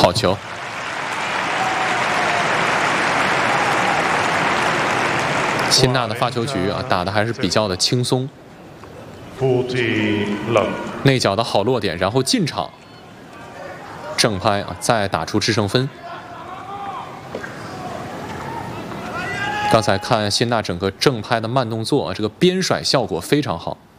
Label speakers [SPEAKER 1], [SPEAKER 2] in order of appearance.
[SPEAKER 1] 好球。辛纳的发球局啊，打得还是比较的轻松。内角的好落点，然后进场，正拍啊，再打出制胜分。刚才看辛纳整个正拍的慢动作，这个边甩效果非常好。